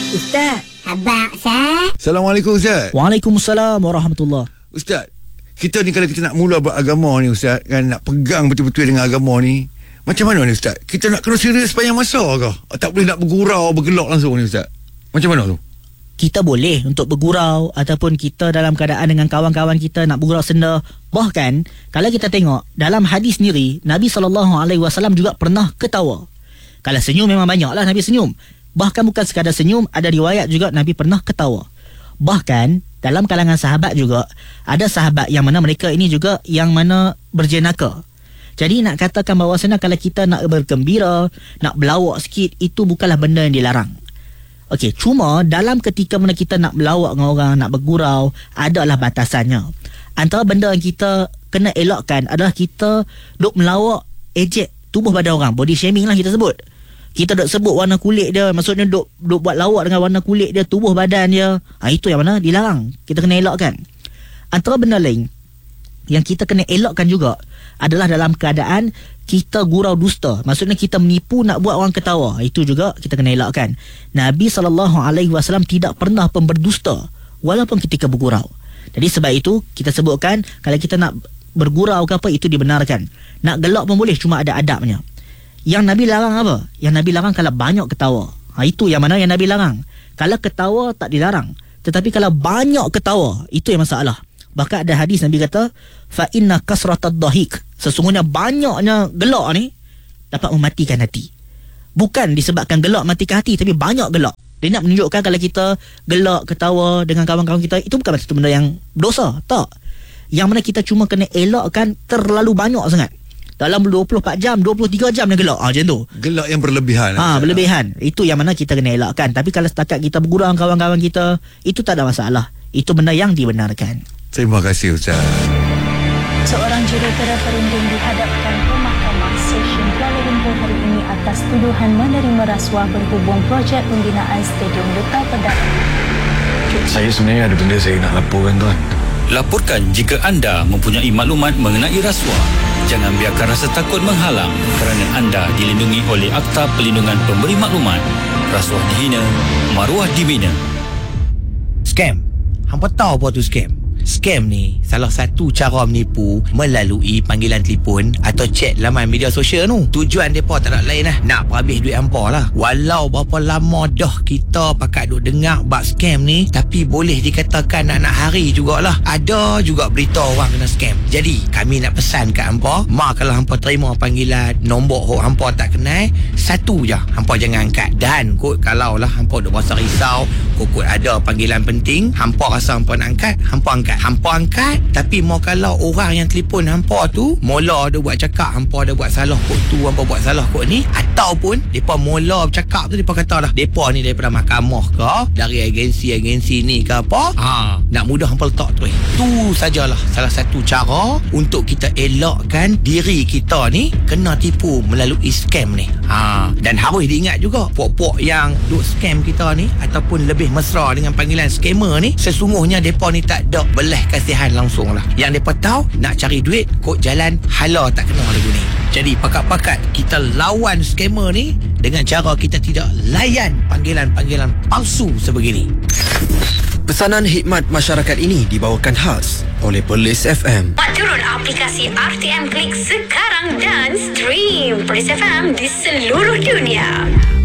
Ustaz. Abang Ustaz. Assalamualaikum Ustaz. Waalaikumsalam warahmatullahi. Ustaz, kita ni kalau kita nak mula beragama ni Ustaz, kan, nak pegang betul-betul dengan agama ni, macam mana ni Ustaz? Kita nak kena serius sepanjang masa ke? Tak boleh nak bergurau, bergelak langsung ni Ustaz? Macam mana tu? Kita boleh untuk bergurau ataupun kita dalam keadaan dengan kawan-kawan kita nak bergurau senda. Bahkan kalau kita tengok dalam hadis sendiri, Nabi SAW juga pernah ketawa. Kalau senyum memang banyaklah Nabi senyum. Bahkan bukan sekadar senyum, ada riwayat juga Nabi pernah ketawa. Bahkan dalam kalangan sahabat juga ada sahabat yang mana mereka ini juga yang mana berjenaka. Jadi nak katakan bahawasanya kalau kita nak bergembira, nak berlawak sikit, itu bukanlah benda yang dilarang. Okey, cuma dalam ketika mana kita nak melawak dengan orang, nak bergurau, adalah batasannya. Antara benda yang kita kena elakkan adalah kita duk melawak, ejek tubuh badan orang, body shaming lah kita sebut. Kita duk sebut warna kulit dia, maksudnya duk buat lawak dengan warna kulit dia, tubuh badan dia. Itu yang mana dilarang. Kita kena elakkan. Antara benda lain yang kita kena elakkan juga adalah dalam keadaan kita gurau dusta. Maksudnya kita menipu nak buat orang ketawa. Itu juga kita kena elakkan. Nabi SAW tidak pernah pun berdusta walaupun ketika bergurau. Jadi sebab itu kita sebutkan kalau kita nak bergurau ke apa, itu dibenarkan. Nak gelak pun boleh, cuma ada adabnya. Yang Nabi larang apa? Yang Nabi larang kalau banyak ketawa. Itu yang mana yang Nabi larang. Kalau ketawa tak dilarang. Tetapi kalau banyak ketawa, itu yang masalah. Bahkan ada hadis Nabi kata, fa inna kasratad dahik, sesungguhnya banyaknya gelak ni dapat mematikan hati. Bukan disebabkan gelak matikan hati, tapi banyak gelak. Dia nak menunjukkan kalau kita gelak, ketawa dengan kawan-kawan kita, itu bukan satu benda yang berdosa. Tak. Yang mana kita cuma kena elakkan terlalu banyak sangat. Dalam 24 jam, 23 jam dia gelak. Macam tu. Gelak yang berlebihan. Berlebihan. Itu yang mana kita kena elakkan. Tapi kalau setakat kita bergurau kawan-kawan kita, itu tak ada masalah. Itu benda yang dibenarkan. Terima kasih Ustaz. Seorang jurutera perunding dihadapkan ke Mahkamah Session Kuala Lumpur hari ini atas tuduhan menerima rasuah berhubung projek pembinaan Stadium Duta Perdana. Saya sebenarnya ada benda saya nak laporkan, tuan. Laporkan jika anda mempunyai maklumat mengenai rasuah. Jangan biarkan rasa takut menghalang kerana anda dilindungi oleh Akta Perlindungan Pemberi Maklumat. Rasuah dihina, maruah dibina. Scam. Hampa tahu apa tu scam? Scam ni salah satu cara menipu melalui panggilan telefon atau chat laman media sosial tu. Tujuan mereka tak ada lain lah, nak habis duit hampa lah. Walau berapa lama dah kita pakat duk dengar bab scam ni, tapi boleh dikatakan nak hari jugalah ada juga berita orang kena scam. Jadi kami nak pesan kat hampa, kalau hampa terima panggilan nombor hampa tak kenal, satu je hampa jangan angkat. Dan kalau lah hampa duk rasa risau, kot ada panggilan penting, hampa rasa hampa nak angkat, hampa angkat. Hampa angkat, tapi kalau orang yang telefon hampa tu mula dia buat cakap hampa dah buat salah kot tu, hampa buat salah kot ni, ataupun depa mula bercakap tu depa kata lah depa ni daripada mahkamah ke, dari agensi-agensi ni ke apa, nak mudah hampa letak tu. Tu sajalah salah satu cara untuk kita elakkan diri kita ni kena tipu melalui scam ni. Dan harus diingat juga, puak-puak yang duk scam kita ni ataupun lebih mesra dengan panggilan scammer ni, sesungguhnya depa ni tak ada belah kasihan langsung lah. Yang mereka tahu nak cari duit kod jalan hala tak kena lagu ni. Jadi pakat-pakat kita lawan scammer ni dengan cara kita tidak layan panggilan-panggilan palsu sebegini. Pesanan khidmat masyarakat ini dibawakan khas oleh Perlis FM. Turun aplikasi RTM Klik sekarang dan stream Perlis FM di seluruh dunia.